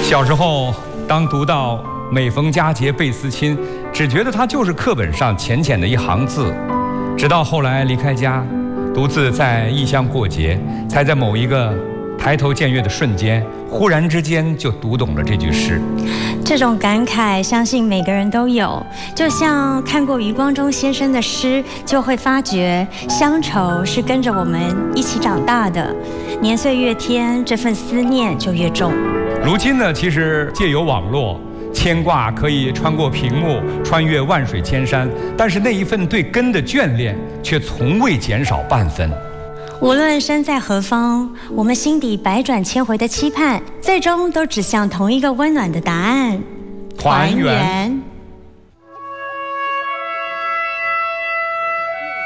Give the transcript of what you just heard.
小时候，当读到每逢佳节倍思亲，只觉得它就是课本上浅浅的一行字，直到后来离开家，独自在异乡过节，才在某一个抬头见月的瞬间，忽然之间就读懂了这句诗。 这种感慨，相信每个人都有。就像看过余光中先生的诗，就会发觉乡愁是跟着我们一起长大的。年岁越添，这份思念就越重。 如今呢，其实借由网络，牵挂可以穿过屏幕，穿越万水千山，但是那一份对根的眷恋，却从未减少半分。 无论身在何方，我们心底百转千回的期盼，最终都指向同一个温暖的答案： 团圆。